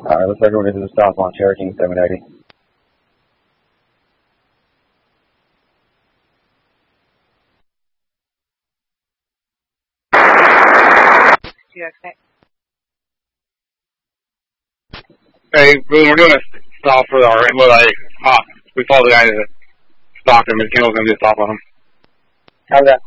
Alright, looks like we're going to do the stop on Cherokee 780. You okay? Hey, Boone, we're doing a stop for our, we follow the guy that stopped him, and Kendall's going to do a stop on him. How's that?